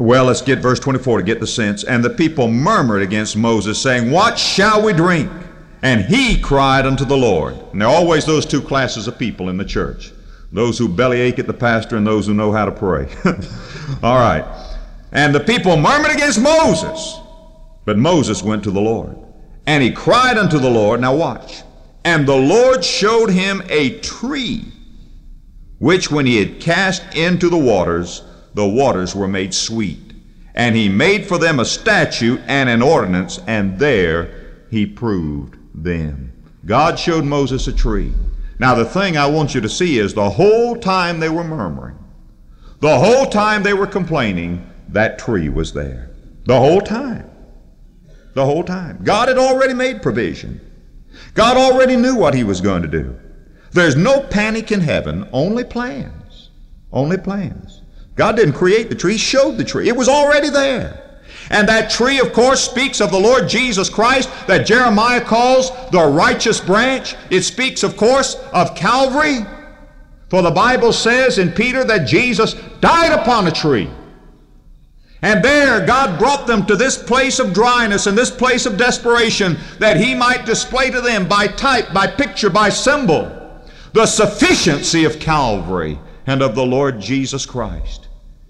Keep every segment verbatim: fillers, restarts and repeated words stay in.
Well, let's get verse twenty-four to get the sense. And the people murmured against Moses, saying, what shall we drink? And he cried unto the Lord. And there are always those two classes of people in the church. Those who bellyache at the pastor and those who know how to pray. All right. And the people murmured against Moses. But Moses went to the Lord. And he cried unto the Lord. Now watch. And the Lord showed him a tree, which when he had cast into the waters, the waters were made sweet. And he made for them a statute and an ordinance, and there he proved them. God showed Moses a tree. Now the thing I want you to see is the whole time they were murmuring, the whole time they were complaining, that tree was there. The whole time. The whole time. God had already made provision. God already knew what he was going to do. There's no panic in heaven, only plans. Only plans. God didn't create the tree, he showed the tree. It was already there. And that tree, of course, speaks of the Lord Jesus Christ that Jeremiah calls the righteous branch. It speaks, of course, of Calvary. For the Bible says in Peter that Jesus died upon a tree. And there God brought them to this place of dryness and this place of desperation that he might display to them by type, by picture, by symbol, the sufficiency of Calvary and of the Lord Jesus Christ.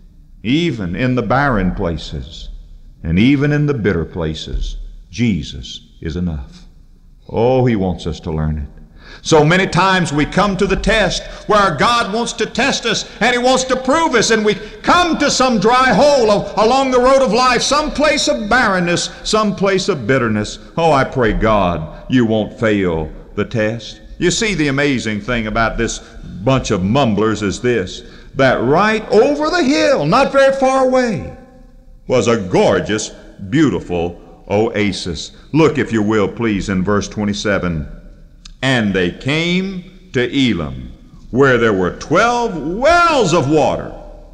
Even in the barren places and even in the bitter places, Jesus is enough. Oh, he wants us to learn it. So many times we come to the test where God wants to test us and he wants to prove us, and we come to some dry hole along the road of life, some place of barrenness, some place of bitterness. Oh, I pray God you won't fail the test. You see, the amazing thing about this bunch of mumblers is this, that right over the hill, not very far away, was a gorgeous, beautiful oasis. Look, if you will, please, in verse twenty-seven. And they came to Elim, where there were twelve wells of water,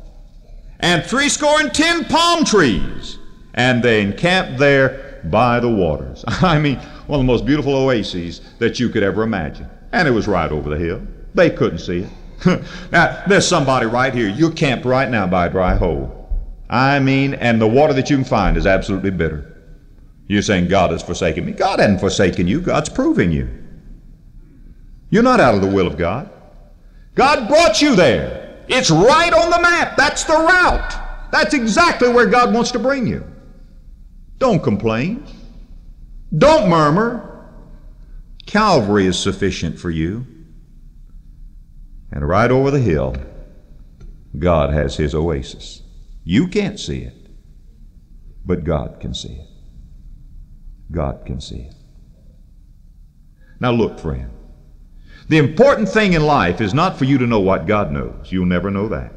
and threescore and ten palm trees, and they encamped there by the waters. I mean, one of the most beautiful oases that you could ever imagine. And it was right over the hill. They couldn't see it. Now, there's somebody right here. You're camped right now by a dry hole. I mean, and the water that you can find is absolutely bitter. You're saying, God has forsaken me. God hadn't forsaken you. God's proving you. You're not out of the will of God. God brought you there. It's right on the map. That's the route. That's exactly where God wants to bring you. Don't complain. Don't murmur. Calvary is sufficient for you. And right over the hill, God has his oasis. You can't see it, but God can see it. God can see it. Now look, friend. The important thing in life is not for you to know what God knows. You'll never know that.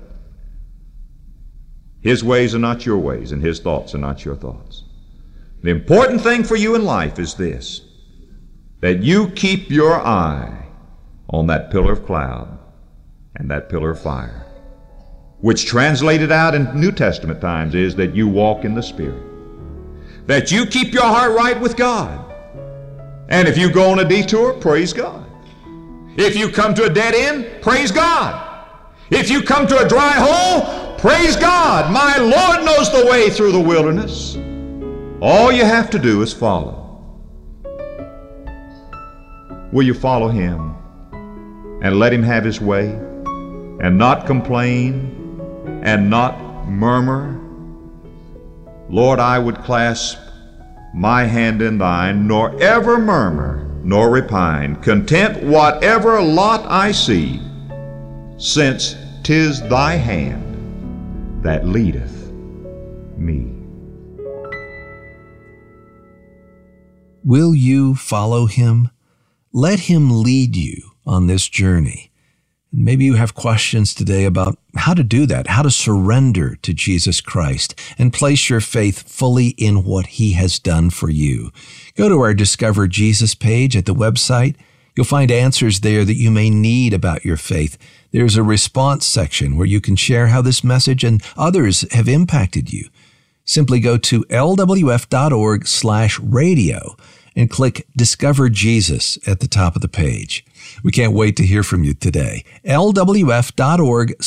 His ways are not your ways, and his thoughts are not your thoughts. The important thing for you in life is this, that you keep your eye on that pillar of cloud and that pillar of fire, which translated out in New Testament times is that you walk in the Spirit, that you keep your heart right with God. And if you go on a detour, praise God. If you come to a dead end, praise God. If you come to a dry hole, praise God. My Lord knows the way through the wilderness. All you have to do is follow. Will you follow him and let him have his way and not complain and not murmur? Lord, I would clasp my hand in thine, nor ever murmur nor repine, content whatever lot I see, since 'tis thy hand that leadeth me. Will you follow him? Let him lead you on this journey. Maybe you have questions today about how to do that, how to surrender to Jesus Christ and place your faith fully in what he has done for you. Go to our Discover Jesus page at the website. You'll find answers there that you may need about your faith. There's a response section where you can share how this message and others have impacted you. Simply go to lwf.org slash radio and click Discover Jesus at the top of the page. We can't wait to hear from you today. lwf.org